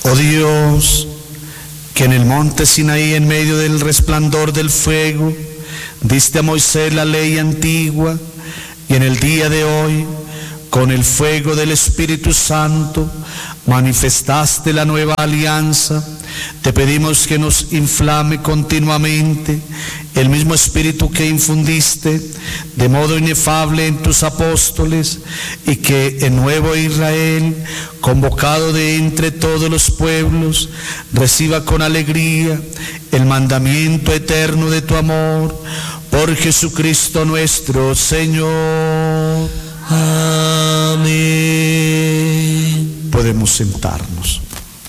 Oh Dios, que en el monte Sinaí, en medio del resplandor del fuego, diste a Moisés la ley antigua, y en el día de hoy, con el fuego del Espíritu Santo, manifestaste la nueva alianza. Te pedimos que nos inflame continuamente el mismo espíritu que infundiste de modo inefable en tus apóstoles, y que el nuevo Israel, convocado de entre todos los pueblos, reciba con alegría el mandamiento eterno de tu amor, por Jesucristo nuestro Señor. Amén. Podemos sentarnos.